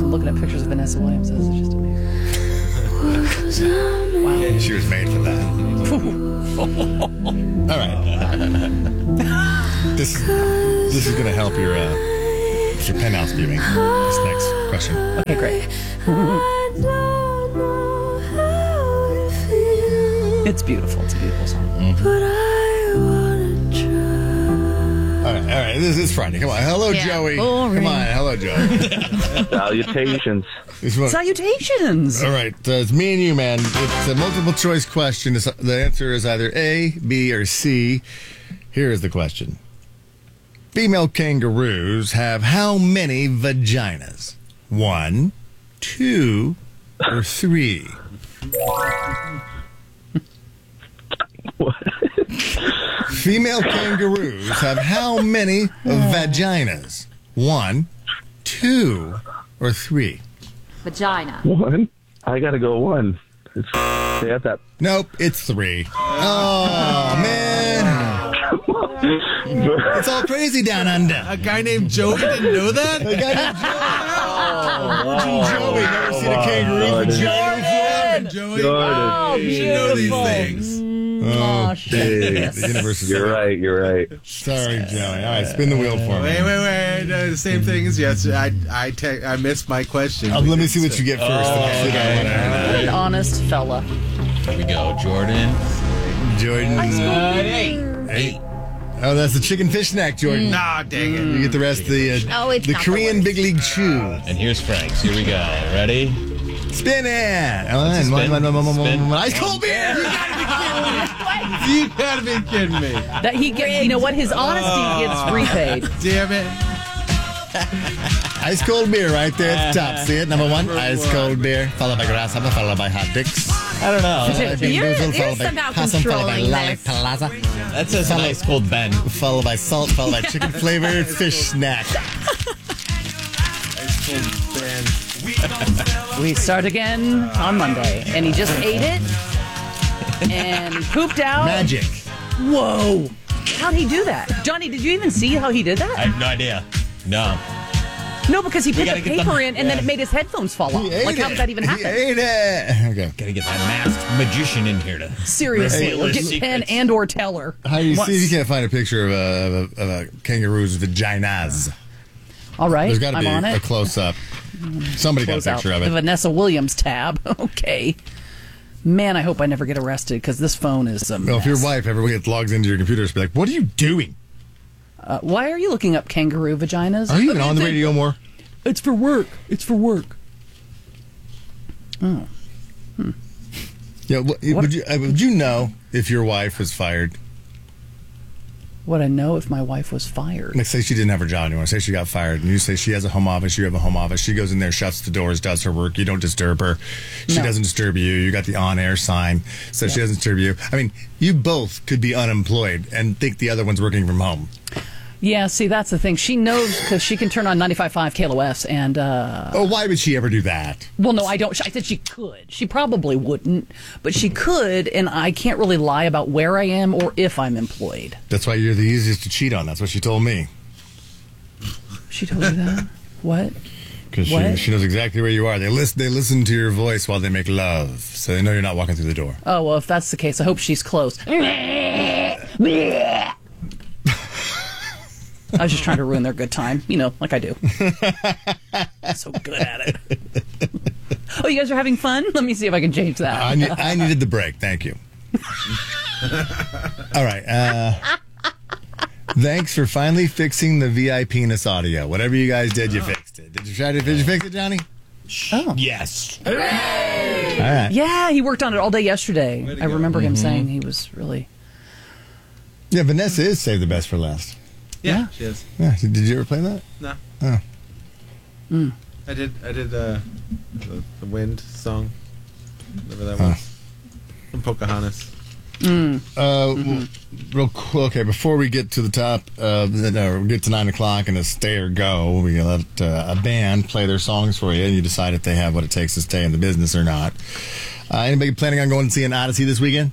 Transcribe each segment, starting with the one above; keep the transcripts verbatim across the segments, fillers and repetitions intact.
I'm looking at pictures of Vanessa Williams. This is just amazing. Wow. Yeah, she was made for that. All right. This this is going to help your uh, your penthouse viewing. This next question. Okay, great. It's beautiful. It's a beautiful song. Mm-hmm. All right, all right. This is Friday. Come on. Hello, Yeah. Joey. Boring. Come on. Hello, Joey. Salutations. This one- Salutations. All right, uh, it's me and you, man. It's a multiple choice question. It's, the answer is either A, B, or C. Here is the question. Female kangaroos have how many vaginas? One, two, or three? What? Female kangaroos have how many vaginas? One, two, or three? Vagina. One. I gotta go one. It's, they have that. Nope, it's three. Oh, man. It's all crazy down under. A guy named Joey didn't know that? A guy named Joey. Virgin Joey. Never seen a kangaroo vagina before? Joey. Oh, You should know these beautiful. things. Oh, shit. The universe is You're right. You're right. Sorry, Joey. All right, spin the wheel for me. Wait, wait, wait. No, the same thing as yesterday. I, I, te- I missed my question. Uh, let me see what you get first. Oh, okay. What an honest fella. Here we go, Jordan. Jordan. Uh, eight. Eight. Oh, that's the chicken fish snack, Jordan. Nah, dang it. You get the rest of the uh, Oh, it's the not the Korean worst. Big League Chew. And here's Frank's. Here we go. Ready? Spin it. One, Spin. one, one, one, one, one, Spin. one. Ice cold beer. You gotta be kidding me. That he get, you know what? His honesty gets repaid. Damn it. Ice cold beer right there at the top. See it? Number one, ice cold beer, followed by grasshopper, followed by hot dicks. I don't know. Followed by You're- bamboozle, you're followed by somehow possum, followed by controlling lollipalooza, That says an ice cold Ben. followed by salt, followed by chicken flavored fish snack. We start again on Monday, and he just ate it, and he pooped out. Magic. Whoa! How'd he do that, Johnny? Did you even see how he did I that? have no idea. No. No, because he put the gotta get paper them- in, and then it made his headphones fall off. He ate Like, how it. did that even He happen? ate it. Okay. Gotta get that masked magician in here to Seriously, reveal or his get Penn secrets. and or Teller. How do you Once. see if you can't find a picture of a, of a, of a kangaroo's vaginas? All right, There's got to I'm be on a it. close up. Somebody got Close a out picture of the it. Vanessa Williams tab. Okay. Man, I hope I never get arrested because this phone is a Well, if your mess. wife ever gets logs into your computer, she'll be like, "What are you doing? Uh, why are you looking up kangaroo vaginas? Are you even on the radio more?" It's for work. It's for work. Oh. Yeah. What, would you uh, would you know if your wife was fired? Would I know if my wife was fired? Like, say she didn't have her job anymore. Say she got fired, and you say she has a home office. You have a home office. She goes in there, shuts the doors, does her work. You don't disturb her. She No. doesn't disturb you. You got the on-air sign, so she doesn't disturb you. I mean, you both could be unemployed and think the other one's working from home. Yeah, see, that's the thing. She knows because she can turn on ninety-five point five K L O S and, uh, Oh, why would she ever do that? well, no, I don't. I said she could. She probably wouldn't, but she could, and I can't really lie about where I am or if I'm employed. That's why you're the easiest to cheat on. That's what she told me. She told you that? What? Because she, What? she knows exactly where you are. They listen, they listen to your voice while they make love, so they know you're not walking through the door. Oh, well, if that's the case, I hope she's close. I was just trying to ruin their good time, you know, like I do. So good at it. Oh, you guys are having fun? Let me see if I can change that. I, ne- I needed the break. Thank you. All right. Uh, thanks for finally fixing the V I penis audio. Whatever you guys did, you fixed it. Did you try to? Did you fix it, Johnny? Oh. Yes. All right. Yeah, he worked on it all day yesterday. I remember him saying he was really... Yeah, Vanessa is saved the best for last. Yeah, Yeah. she is. Yeah. Did you ever play that? No. Oh. Mm. I did. I did uh, the, the wind song, whatever that Huh. was, from Pocahontas. Mm. Uh, Mm-hmm. well, real quick. Okay, before we get to the top, uh, no, get to nine o'clock and a stay or go, we let uh, a band play their songs for you, and you decide if they have what it takes to stay in the business or not. Uh, anybody planning on going to see an Odyssey this weekend?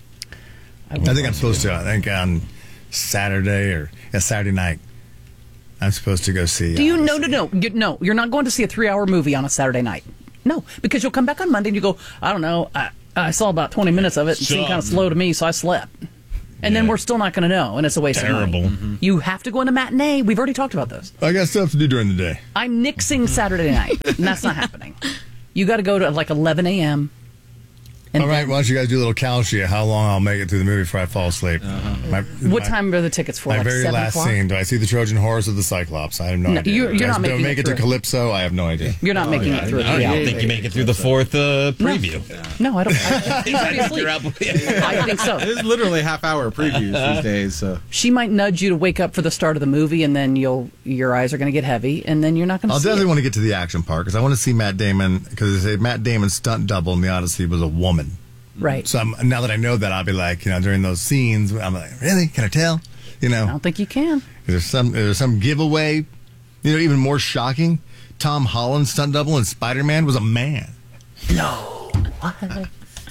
I, I think I'm supposed to. I think on Saturday or yeah, Saturday night. I'm supposed to go see. Do you? No, Odyssey. no, no, you, no. You're not going to see a three-hour movie on a Saturday night. No, because you'll come back on Monday and you go, I don't know, I, I saw about twenty minutes of it. It seemed kind of slow to me, so I slept. And then Yeah. we're still not going to know, and it's a waste Terrible. of money. You have to go on a matinee. We've already talked about this. I got stuff to do during the day. I'm nixing Saturday night, and that's not happening. You got to go to like eleven a.m. And All right, then- why don't you guys do a little calcia? How long I'll make it through the movie before I fall asleep? My, What my- time are the tickets for? My like very seven last o'clock? scene. Do I see the Trojan horse or the Cyclops? I have no, No, idea. you're- you're Guys, not don't making make it it to through. Calypso. I have no idea. You're not making yeah. it through. I a don't three-hour even think you make it through the fourth uh, preview. No, I don't. I, I, I, You're up- I think so. There's literally half hour previews these days. So She might nudge you to wake up for the start of the movie, and then you'll your eyes are going to get heavy, and then you're not going to I'll see definitely it. want to get to the action part because I want to see Matt Damon because they say Matt Damon's stunt double in the Odyssey was a woman. Right. So I'm, now that I know that, I'll be like, you know, during those scenes, I'm like, really? Can I tell? You I know, don't think you can. is there some is there some giveaway? You know, even more shocking, Tom Holland's stunt double in Spider Man was a man. No. What?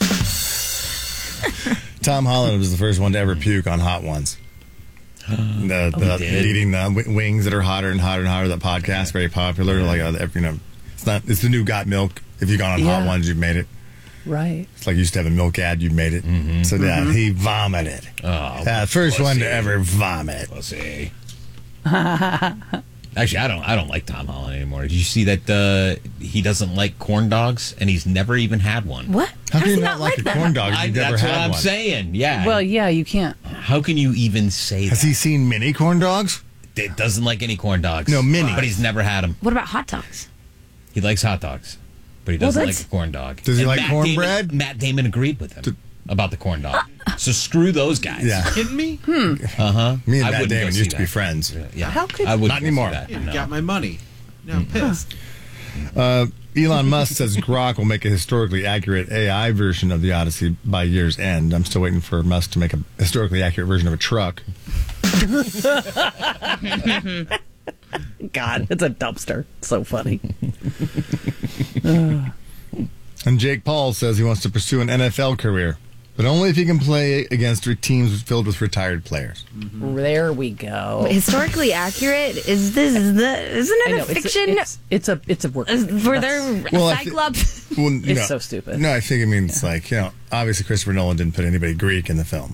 Tom Holland was the first one to ever puke on Hot Ones. The, Oh, the he did? eating the w- wings that are hotter and hotter and hotter. That podcast very popular. Like uh, every, you know, it's not. It's the new Got Milk. If you've gone on Yeah. Hot Ones, you've made it. Right. It's like you used to have a milk ad. You've made it. So yeah, he vomited. Oh, Uh, first one to pussy. ever vomit. Pussy. Actually, I don't. I don't like Tom Holland anymore. Did you see that uh, he doesn't like corn dogs, and he's never even had one? What? How How can does you he not like a that? corn dog? if I, You've never that's what had I'm one. saying. Yeah. Well, yeah, you can't. how can you even say Has that? he seen mini corn dogs? It doesn't like any corn dogs. No, mini. But he's never had them. What about hot dogs? He likes hot dogs, but he doesn't that's- like a corn dog. Does he And like Matt cornbread? Damon, Matt Damon agreed with him about the corn dog. So screw those guys. Yeah. kidding me? Uh huh. Me and I Matt wouldn't Damon go see used to be that. friends. Yeah. How could- I wouldn't Not go see anymore. that, You no. got my money. Now I'm pissed. Elon Musk says Grok will make a historically accurate A I version of the Odyssey by year's end. I'm still waiting for Musk to make a historically accurate version of a truck. God, it's a dumpster. So funny. And Jake Paul says he wants to pursue an N F L career, but only if he can play against teams filled with retired players. There we go. Historically accurate? Is this the? Isn't I it know, a it's fiction? A, it's, it's a it's a work. Is- Were That's- there Well, I thi- Cyclops? Well, you It's know, so stupid. No, I think it means like, you know, obviously Christopher Nolan didn't put anybody Greek in the film.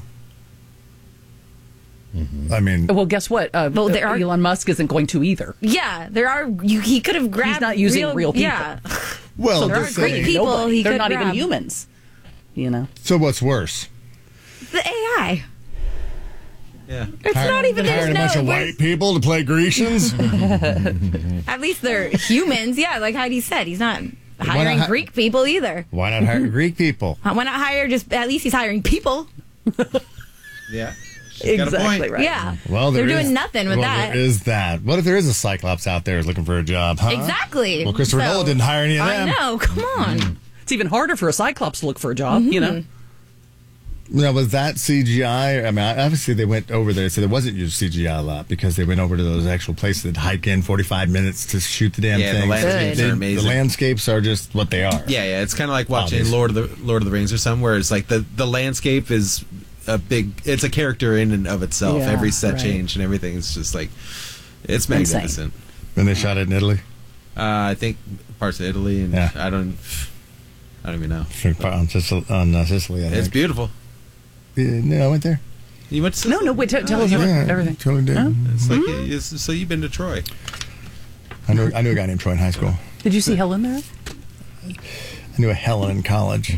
I mean, Well, guess what? Uh, Well, there are- Elon Musk isn't going to either. Yeah, there are. You, he could have grabbed. not using real people. Yeah, well, there just are great saying. people. Nobody. he They're could not even grab. humans. You know. So what's worse? the A I. Yeah. It's not even. hired There's a bunch no. of we're- white people to play Grecians? At least they're humans. Yeah, like Heidi said, he's not not hiring hi- Greek people either. Why not hire Greek people? Why not hire just? At least he's hiring people. Yeah. She's got a Exactly point. right. Yeah. Well, there they're doing is- nothing with well, that. There is that. What if there is a Cyclops out there who's looking for a job? Huh? Exactly. Well, Christopher So, Nolan didn't hire any of I them. know. Come on. It's even harder for a Cyclops to look for a job. You know. Now, was that C G I? I mean, obviously they went over there, so there wasn't used C G I a lot because they went over to those actual places that hike in forty-five minutes to shoot the damn Yeah, the thing. landscapes They- are amazing. The landscapes are just what they are. Yeah, yeah. It's kind of like watching Obvious. Lord of the Lord of the Rings or something, where it's like the the landscape is a big. It's a character in and of itself. Yeah, Every set right. change and everything is just like it's Insane. magnificent. When they shot it in Italy. Uh, I think parts of Italy and Yeah. I don't. I don't even know. On Sicily. On, uh, Sicily I It's think. beautiful. Yeah, no, I went there. You went to No, no. Wait. T- tell us you everything. went- everything. Totally did. Huh? It's like Mm-hmm. it's, so you've been to Troy. I knew, I knew a guy named Troy in high school. Did you see Helen there? I knew a Helen in college.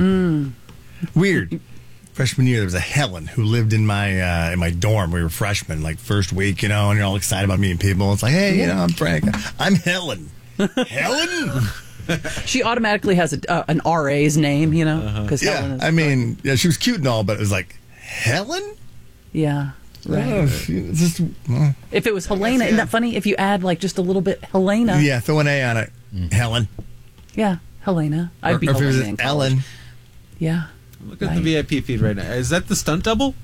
Weird. Freshman year, there was a Helen who lived in my uh, in my dorm. We were freshmen, like first week, you know, and you're all excited about meeting people. It's like, hey, you know, I'm Frank. I'm Helen. Helen? She automatically has a, uh, an R A's name. You know, because Helen Yeah, is. I mean, yeah, she was cute and all, but it was like, Helen? yeah. Right. Oh, she- it's just, well, If it was Helena, isn't that funny? If you add like just a little bit Helena. yeah, throw an A on it. Helen. Yeah, Helena. I'd Or, be or if it Helena was in college. Ellen. Yeah. Look at Right. the V I P feed right now. Is that the stunt double?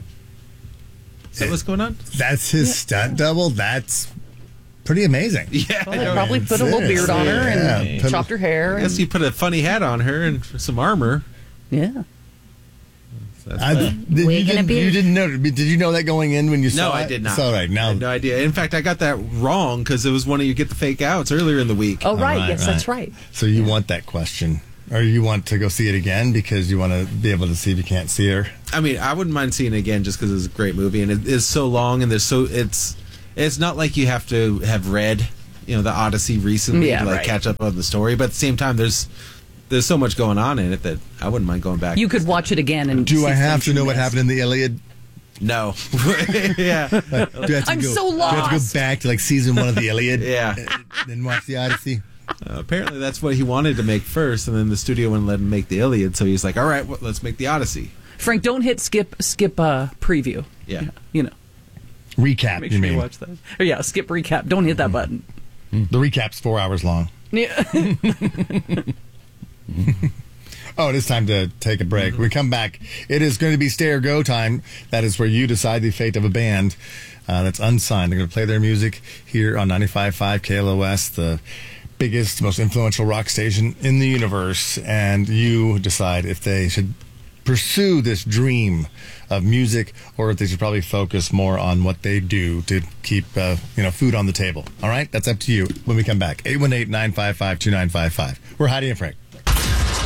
Is that what's going on? That's his stunt double. That's pretty amazing. Yeah, Well, they probably put a little beard on her and Yeah, put- chopped her hair. I guess And, you put a funny hat on her and some armor. yeah. That's I, fine. did, We're you, gonna didn't, be- you didn't know? Did you know that going in when you saw No, it? I did not. It's all right. I Now, had no idea. In fact, I got that wrong because it was one of you get the fake outs earlier in the week. Oh, right. right, Yes, right. that's right. so you want that question, or you want to go see it again because you want to be able to see if you can't see her? I mean, I wouldn't mind seeing it again just because it's a great movie and it is so long and there's so it's it's not like you have to have read, you know, the Odyssey recently Yeah, to like right. catch up on the story. But at the same time, there's there's so much going on in it that I wouldn't mind going back. You could watch it again and Do see I have things to you know what missed. happened in the Iliad? No. Yeah. Do I have to I'm go, so Do I have to go lost. back to like season one of the Iliad? Yeah. uh, Then watch the Odyssey. Uh, apparently, that's what he wanted to make first, and then the studio wouldn't let him make the Iliad. So he's like, "All right, well, let's make the Odyssey." Frank, don't hit skip skip uh, preview. Yeah. You know, Recap. make you sure mean you watch that. Or yeah, skip recap. Don't hit that button. the recap's four hours long? Yeah. Oh, it is time to take a break. When we come back, it is going to be stay or go time. That is where you decide the fate of a band uh, that's unsigned. They're going to play their music here on ninety-five point five K L O S, the biggest, most influential rock station in the universe. And you decide if they should pursue this dream of music or if they should probably focus more on what they do to keep uh, you know food on the table. All right? That's up to you when we come back. eight one eight, nine five five, two nine five five. We're Heidi and Frank.